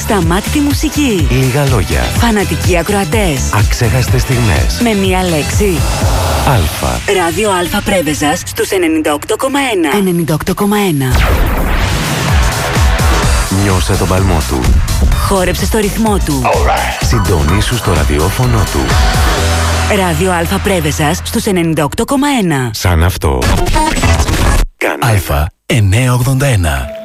Ασταμάτητη μουσική. Λίγα λόγια. Φανατικοί ακροατές. Αξέχαστες στιγμές. Με μία λέξη. Αλφα. Ράδιο Αλφα Πρέβεζας στους 98,1. 98,1. Νιώσε τον παλμό του. Χόρεψε στο ρυθμό του. Συντονίσου στο ραδιόφωνο του. Ράδιο Αλφα Πρέβεζας στους 98,1. Σαν αυτό. Αλφα 981.